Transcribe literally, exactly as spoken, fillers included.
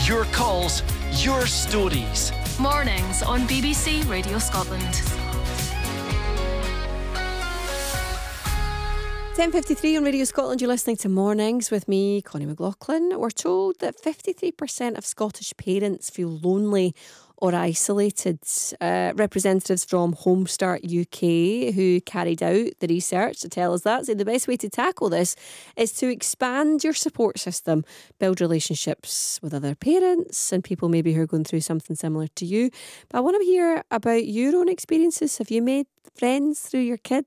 Your calls, your stories. Mornings on B B C Radio Scotland. ten fifty-three on Radio Scotland, you're listening to Mornings with me, Connie McLaughlin. We're told that fifty-three percent of Scottish parents feel lonely or isolated. Uh, representatives from Homestart U K, who carried out the research to tell us that, say the best way to tackle this is to expand your support system, build relationships with other parents and people maybe who are going through something similar to you. But I want to hear about your own experiences. Have you made friends through your kids?